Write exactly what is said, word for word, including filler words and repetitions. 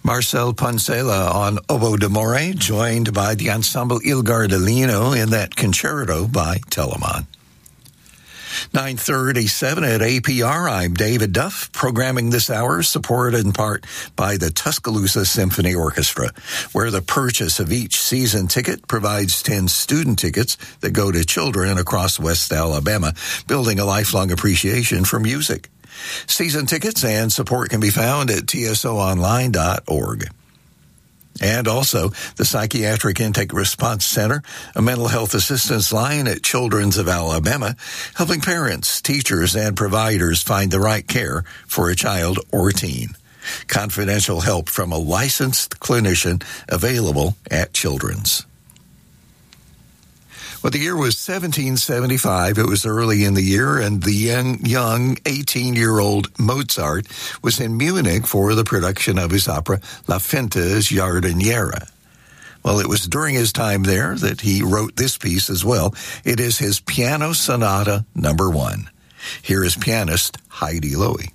Marcel Poncela on oboe d'amore, joined by the Ensemble Il Gardellino in that concerto by Telemann. nine thirty-seven at A P R, I'm David Duff, programming this hour, supported in part by the Tuscaloosa Symphony Orchestra, where the purchase of each season ticket provides ten student tickets that go to children across West Alabama, building a lifelong appreciation for music. Season tickets and support can be found at T S O online dot org. And also, the Psychiatric Intake Response Center, a mental health assistance line at Children's of Alabama, helping parents, teachers, and providers find the right care for a child or teen. Confidential help from a licensed clinician available at Children's. Well, the year was seventeen seventy-five. It was early in the year, and the young, young eighteen-year-old Mozart was in Munich for the production of his opera La Finta Giardiniera. Well, it was during his time there that he wrote this piece as well. It is his Piano Sonata Number One. Here is pianist Heidi Loewy.